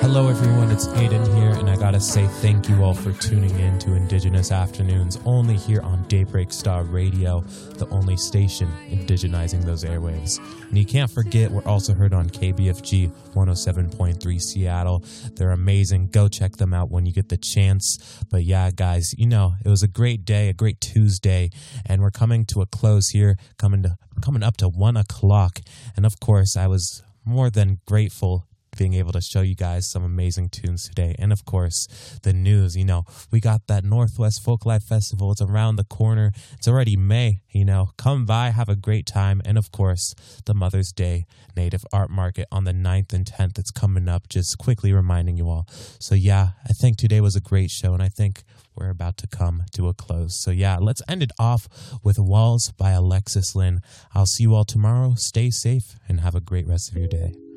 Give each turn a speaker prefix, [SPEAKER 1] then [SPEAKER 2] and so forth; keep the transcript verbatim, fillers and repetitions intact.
[SPEAKER 1] Hello everyone, it's Aiden here, and I gotta say thank you all for tuning in to Indigenous Afternoons, only here on Daybreak Star Radio, the only station indigenizing those airwaves. And you can't forget, we're also heard on K B F G one oh seven point three Seattle. They're amazing. Go check them out when you get the chance. But yeah, guys, you know, it was a great day, a great Tuesday, and we're coming to a close here, coming to coming up to one o'clock. And of course, I was more than grateful being able to show you guys some amazing tunes today. And of course, the news, you know, we got that Northwest Folklife Festival. It's around the corner. It's already May, you know, come by, have a great time. And of course, the Mother's Day Native Art Market on the ninth and tenth. It's coming up, just quickly reminding you all. So yeah, I think today was a great show, and I think we're about to come to a close. So yeah, let's end it off with Walls by Alexis Lynn. I'll see you all tomorrow. Stay safe and have a great rest of your day.